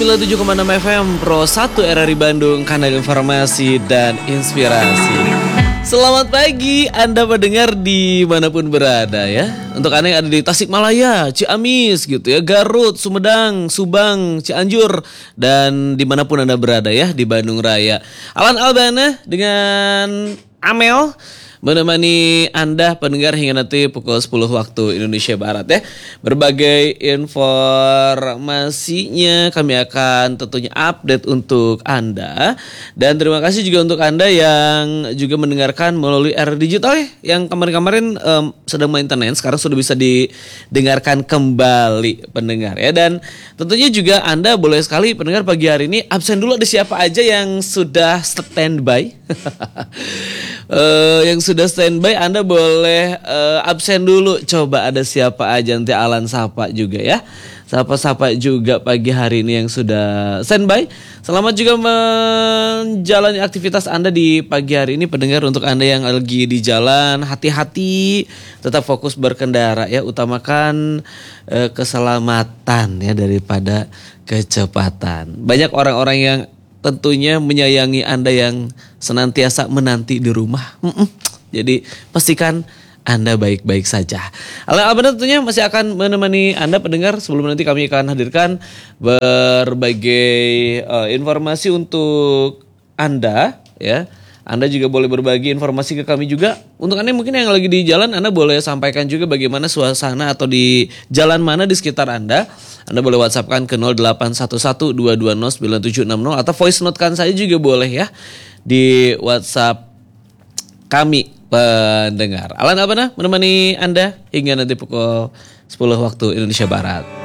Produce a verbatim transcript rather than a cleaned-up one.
sembilan puluh tujuh koma enam F M Pro satu R R I Bandung, kanal informasi dan inspirasi. Selamat pagi Anda pendengar dimanapun berada ya. Untuk Anda yang ada di Tasikmalaya, Ciamis gitu ya, Garut, Sumedang, Subang, Cianjur, dan dimanapun Anda berada ya di Bandung Raya. Alan Albana dengan Amel menemani Anda pendengar hingga nanti pukul sepuluh waktu Indonesia Barat ya. Berbagai informasinya kami akan tentunya update untuk Anda. Dan terima kasih juga untuk Anda yang juga mendengarkan melalui R Digital ya, yang kemarin-kemarin um, sedang maintenance, sekarang sudah bisa didengarkan kembali pendengar ya. Dan tentunya juga Anda boleh sekali pendengar pagi hari ini absen dulu, ada siapa aja yang sudah standby. uh, yang sudah standby Anda boleh uh, absen dulu. Coba ada siapa aja, nanti Alan sapa juga ya. Sapa-sapa juga pagi hari ini yang sudah standby. Selamat juga menjalani aktivitas Anda di pagi hari ini pendengar. Untuk Anda yang lagi di jalan, hati-hati, tetap fokus berkendara ya. Utamakan uh, keselamatan ya daripada kecepatan. Banyak orang-orang yang tentunya menyayangi Anda yang senantiasa menanti di rumah. Mm-mm. Jadi pastikan Anda baik-baik saja. Alan Albana tentunya masih akan menemani Anda pendengar. Sebelum nanti kami akan hadirkan berbagai uh, informasi untuk Anda ya. Anda juga boleh berbagi informasi ke kami juga. Untuk Anda mungkin yang lagi di jalan, Anda boleh sampaikan juga bagaimana suasana atau di jalan mana di sekitar Anda. Anda boleh WhatsAppkan ke nol delapan satu satu dua dua nol sembilan tujuh enam nol atau voice note-kan saya juga boleh ya di WhatsApp kami pendengar. Alan Albana menemani Anda hingga nanti pukul sepuluh waktu Indonesia Barat.